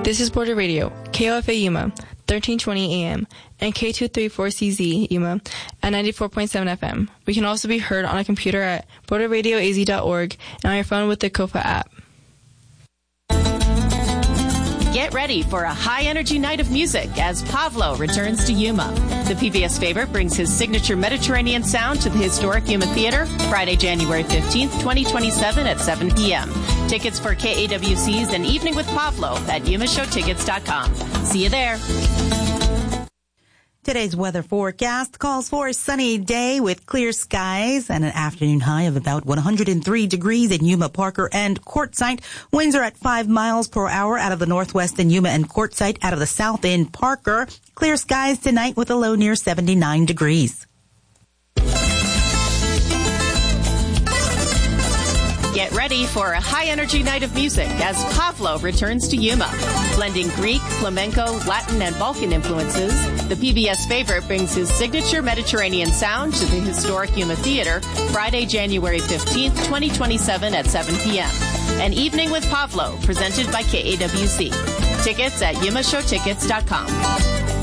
This is Border Radio, KOFA Yuma, 1320 AM, and K234CZ Yuma at 94.7 FM. We can also be heard on a computer at borderradioaz.org and on your phone with the KOFA app. Get ready for a high-energy night of music as Pavlo returns to Yuma. The PBS favorite brings his signature Mediterranean sound to the historic Yuma Theater Friday, January 15th, 2027 at 7 p.m. Tickets for KAWC's An Evening with Pavlo at YumaShowTickets.com. See you there. Today's weather forecast calls for a sunny day with clear skies and an afternoon high of about 103 degrees in Yuma, Parker, and Quartzsite. Winds are at 5 miles per hour out of the northwest in Yuma and Quartzsite, out of the south in Parker. Clear skies tonight with a low near 79 degrees. Get ready for a high-energy night of music as Pavlo returns to Yuma. Blending Greek, flamenco, Latin, and Balkan influences, the PBS favorite brings his signature Mediterranean sound to the historic Yuma Theater Friday, January 15th, 2027 at 7 p.m. An Evening with Pavlo, presented by KAWC. Tickets at YumaShowTickets.com.